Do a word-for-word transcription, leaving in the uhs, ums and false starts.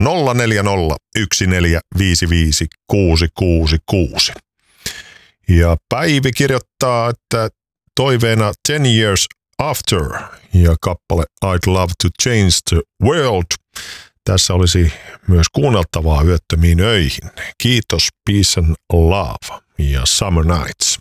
nolla neljä nolla yksi neljä viisi viisi kuusi kuusi kuusi. Ja Päivi kirjoittaa, että toiveena Ten Years After ja kappale I'd Love to Change the World. Tässä olisi myös kuunneltavaa yöttömiin öihin. Kiitos, peace and love ja Summer Nights.